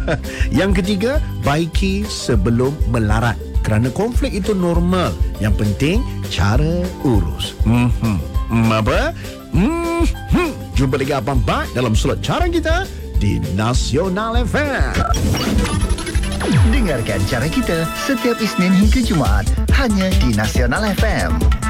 Yang ketiga, baiki sebelum melarat. Kerana konflik itu normal. Yang penting, cara urus. Apa? Jumpa lagi Abang Bat dalam slot cara kita di Nasional FM. Dengarkan cara kita setiap Isnin hingga Jumaat hanya di Nasional FM.